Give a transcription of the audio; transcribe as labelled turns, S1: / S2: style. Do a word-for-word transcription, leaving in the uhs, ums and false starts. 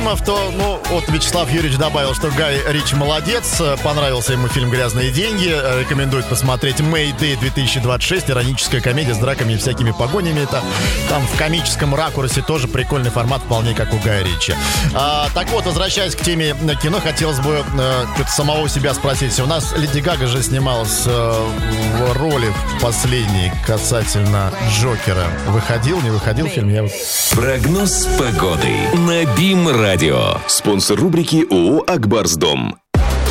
S1: фильмов, то, ну, вот Вячеслав Юрьевич добавил, что Гай Ричи молодец, понравился ему фильм «Грязные деньги», рекомендует посмотреть «Мэйдэй две тысячи двадцать шесть», ироническая комедия с драками и всякими погонями. Это там в комическом ракурсе тоже прикольный формат, вполне как у Гая Ричи. А, так вот, возвращаясь к теме кино, хотелось бы э, самого себя спросить. У нас Леди Гага же снималась э, в роли в последней касательно Джокера. Выходил, не выходил фильм? Я...
S2: Прогноз погоды на БИМ-радио.
S3: Спонсор рубрики ООО «Акбарсдом».